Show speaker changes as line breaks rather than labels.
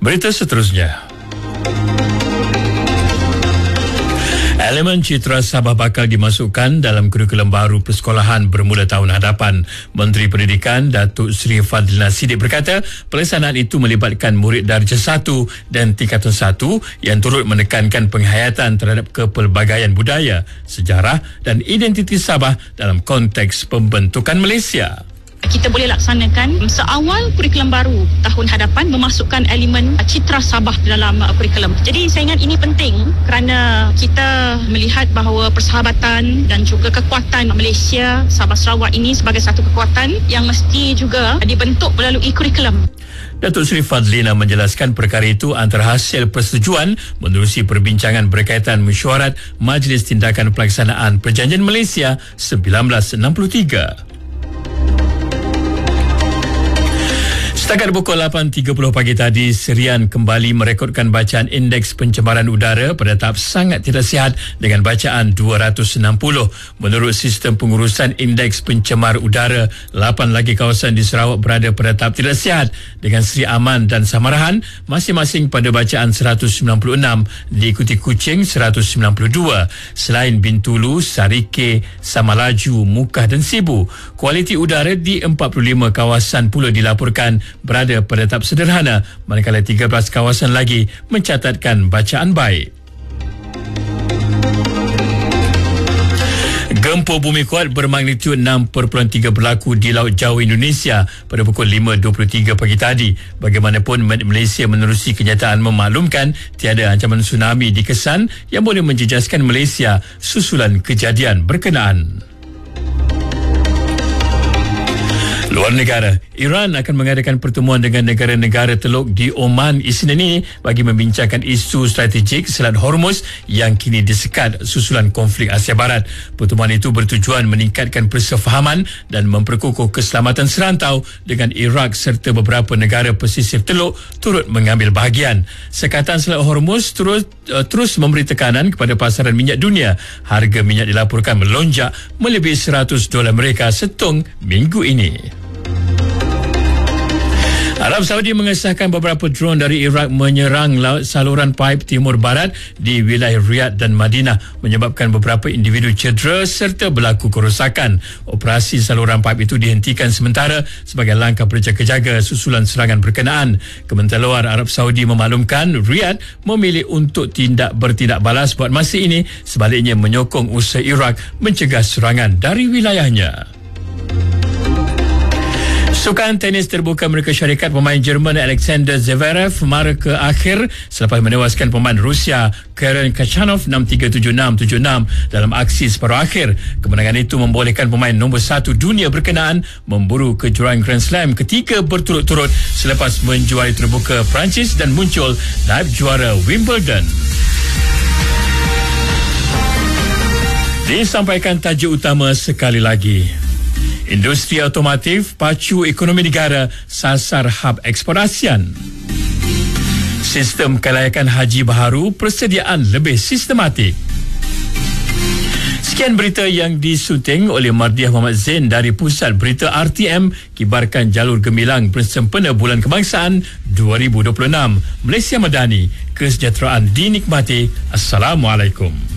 Berita seterusnya. Elemen citra Sabah bakal dimasukkan dalam kurikulum baru persekolahan bermula tahun hadapan. Menteri Pendidikan Datuk Seri Fadlina Siddiq berkata, pelaksanaan itu melibatkan murid darjah 1 dan tingkatan 1 yang turut menekankan penghayatan terhadap kepelbagaian budaya, sejarah dan identiti Sabah dalam konteks pembentukan Malaysia.
Kita boleh laksanakan seawal kurikulum baru tahun hadapan memasukkan elemen citra Sabah dalam kurikulum. Jadi saya ingat ini penting kerana kita melihat bahawa persahabatan dan juga kekuatan Malaysia, Sabah Sarawak ini sebagai satu kekuatan yang mesti juga dibentuk melalui kurikulum.
Datuk Seri Fadlina menjelaskan perkara itu antara hasil persetujuan menerusi perbincangan berkaitan mesyuarat Majlis Tindakan Pelaksanaan Perjanjian Malaysia 1963. Setakat pukul 8.30 pagi tadi, Serian kembali merekodkan bacaan indeks pencemaran udara pada tahap sangat tidak sihat dengan bacaan 260. Menurut sistem pengurusan indeks pencemar udara, 8 lagi kawasan di Sarawak berada pada tahap tidak sihat dengan Seri Aman dan Samarahan masing-masing pada bacaan 196, diikuti Kuching 192. Selain Bintulu, Sarike, Samalaju, Mukah dan Sibu, kualiti udara di 45 kawasan pula dilaporkan berada pada tahap sederhana, manakala 13 kawasan lagi mencatatkan bacaan baik. Gempa bumi kuat bermagnitud 6.3 berlaku di Laut Jawa Indonesia pada pukul 5.23 pagi tadi. Bagaimanapun, Malaysia menerusi kenyataan memaklumkan tiada ancaman tsunami dikesan yang boleh menjejaskan Malaysia susulan kejadian berkenaan. Luar negara, Iran akan mengadakan pertemuan dengan negara-negara Teluk di Oman Isnin ini bagi membincangkan isu strategik Selat Hormuz yang kini disekat susulan konflik Asia Barat. Pertemuan itu bertujuan meningkatkan persefahaman dan memperkukuh keselamatan serantau dengan Iraq serta beberapa negara pesisir Teluk turut mengambil bahagian. Sekatan Selat Hormuz terus memberi tekanan kepada pasaran minyak dunia. Harga minyak dilaporkan melonjak melebihi $100 Amerika setong minggu ini. Arab Saudi mengesahkan beberapa drone dari Iraq menyerang saluran paip timur barat di wilayah Riyadh dan Madinah, menyebabkan beberapa individu cedera serta berlaku kerosakan. Operasi saluran paip itu dihentikan sementara sebagai langkah berjaga-jaga susulan serangan berkenaan. Kementerian Luar Arab Saudi memaklumkan Riyadh memilih untuk bertindak balas buat masa ini, sebaliknya menyokong usaha Iraq mencegah serangan dari wilayahnya. Sukan tenis terbuka Amerika Syarikat, pemain Jerman Alexander Zverev mara ke akhir selepas menewaskan pemain Rusia Karen Khachanov 6-3, 7-6, 7-6 dalam aksi separuh akhir. Kemenangan itu membolehkan pemain nombor 1 dunia berkenaan memburu kejuaraan Grand Slam ketiga berturut-turut selepas menjuari terbuka Perancis dan muncul naib juara Wimbledon. Disampaikan tajuk utama sekali lagi. Industri otomotif pacu ekonomi negara sasar hub ekspor ASEAN. Sistem kelayakan haji baharu persediaan lebih sistematik. Sekian berita yang disunting oleh Mardiah Muhammad Zain dari Pusat Berita RTM, kibarkan jalur gemilang bersempena Bulan Kebangsaan 2026. Malaysia Madani, kesejahteraan dinikmati. Assalamualaikum.